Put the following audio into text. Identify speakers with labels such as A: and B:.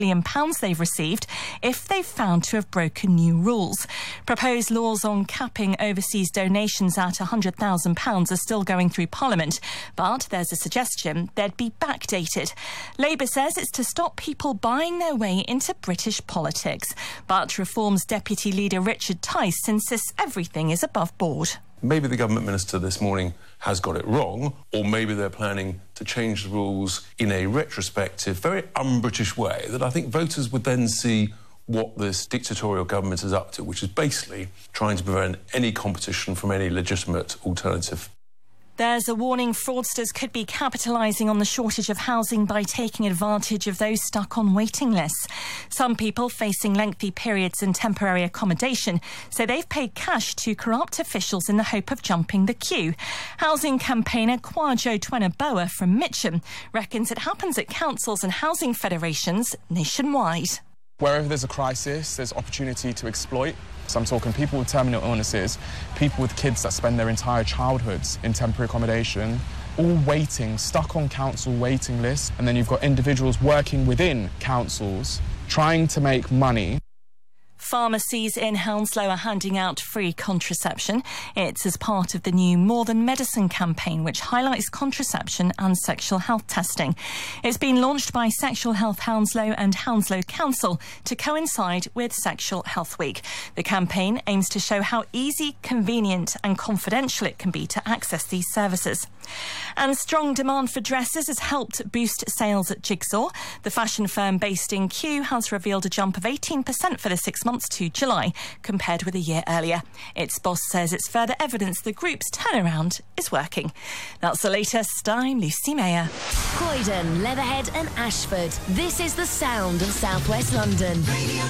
A: £1 they've received if they've found to have broken new rules. Proposed laws on capping overseas donations at £100,000 are still going through Parliament, but there's a suggestion they'd be backdated. Labour says it's to stop people buying their way into British politics, but Reform's Deputy Leader Richard Tice insists everything is above board.
B: Maybe the government minister this morning has got it wrong, or maybe they're planning to change the rules in a retrospective, very un-British way that I think voters would then see what this dictatorial government is up to, which is basically trying to prevent any competition from any legitimate alternative.
A: There's a warning fraudsters could be capitalising on the shortage of housing by taking advantage of those stuck on waiting lists. Some people facing lengthy periods in temporary accommodation say they've paid cash to corrupt officials in the hope of jumping the queue. Housing campaigner Kwajo Twenaboa from Mitcham reckons it happens at councils and housing federations nationwide.
C: Wherever there's a crisis, there's opportunity to exploit. So I'm talking people with terminal illnesses, people with kids that spend their entire childhoods in temporary accommodation, all waiting, stuck on council waiting lists. And then you've got individuals working within councils trying to make money.
A: Pharmacies in Hounslow are handing out free contraception. It's as part of the new More Than Medicine campaign, which highlights contraception and sexual health testing. It's been launched by Sexual Health Hounslow and Hounslow Council to coincide with Sexual Health Week. The campaign aims to show how easy, convenient and confidential it can be to access these services. And strong demand for dresses has helped boost sales at Jigsaw. The fashion firm based in Kew has revealed a jump of 18% for the 6 months to July compared with a year earlier. Its boss says it's further evidence the group's turnaround is working. That's the latest. I'm Lucy Mayer.
D: Croydon, Leatherhead and Ashford. This is the sound of South West London. Radio